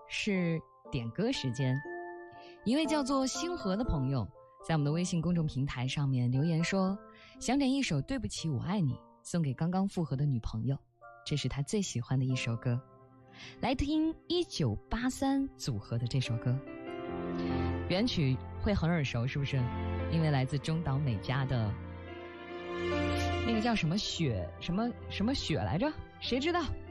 是点歌时间。一位叫做星河的朋友在我们的微信公众平台上面留言说，想点一首《对不起我爱你》送给刚刚复合的女朋友，这是他最喜欢的一首歌。来听1983组合的这首歌，原曲会很耳熟是不是？因为来自中岛美嘉的那个叫什么雪什么雪来着，谁知道